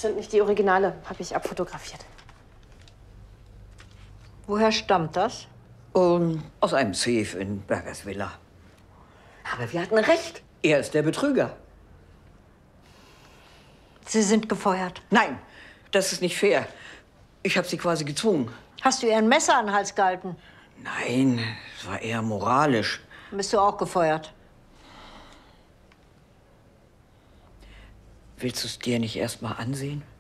sind nicht die Originale, habe ich abfotografiert. Woher stammt das? Aus einem Safe in Bergers Villa. Aber wir hatten recht. Er ist der Betrüger. Sie sind gefeuert. Nein, das ist nicht fair. Ich habe sie quasi gezwungen. Hast du ihr ein Messer an den Hals gehalten? Nein, es war eher moralisch. Dann bist du auch gefeuert. Willst du es dir nicht erst mal ansehen?